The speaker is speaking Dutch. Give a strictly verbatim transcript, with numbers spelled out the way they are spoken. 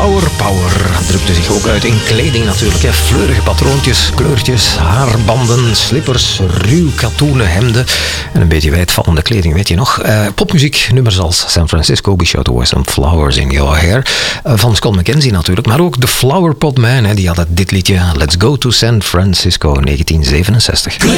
Flower Power drukte zich ook uit in kleding natuurlijk. Hè. Fleurige patroontjes, kleurtjes, haarbanden, slippers, ruw katoenen hemden en een beetje wijdvallende kleding, weet je nog. Uh, popmuziek, nummers als San Francisco, Be Sure to Wear Some Flowers in Your Hair, uh, van Scott McKenzie natuurlijk, maar ook de Flower Pot Man, hè, die had dit liedje Let's Go to San Francisco negentien zevenenzestig.